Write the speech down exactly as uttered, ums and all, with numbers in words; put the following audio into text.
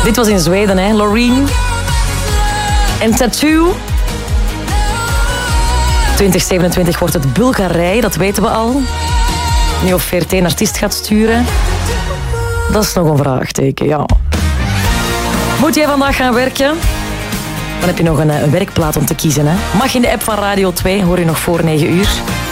Dit was in Zweden, hè, Loreen. En Tattoo. twintig zevenentwintig wordt het Bulgarije, dat weten we al. Nu of V R T een artiest gaat sturen, dat is nog een vraagteken, ja. Moet jij vandaag gaan werken? Dan heb je nog een, een werkplaat om te kiezen, hè. Mag in de app van Radio twee, hoor je nog voor negen uur.